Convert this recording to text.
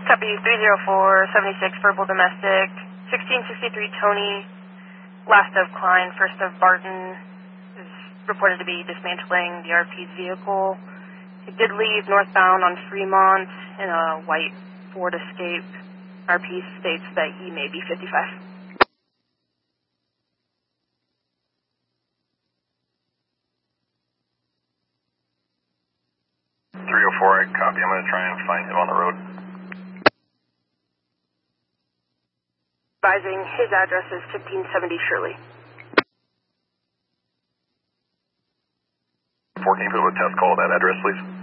Copy 304-76, verbal domestic, 1663 Tony, last of Klein, first of Barton, is reported to be dismantling the RP's vehicle. It did leave northbound on Fremont in a white Ford Escape. RP states that he may be 55. 304, I copy. I'm going to try and find him on the road. Advising his address is 1570 Shirley. 14, put a test call at that address, please.